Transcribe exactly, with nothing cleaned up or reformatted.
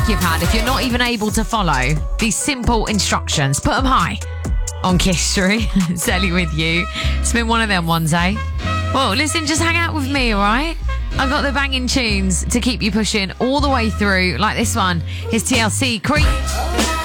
you've had if you're not even able to follow these simple instructions. Put them high on Kiss Street. Selly with you. It's been one of them ones, eh? Well, listen, just hang out with me, all right? I've got the banging tunes to keep you pushing all the way through, like this one. Here's T L C, Creep.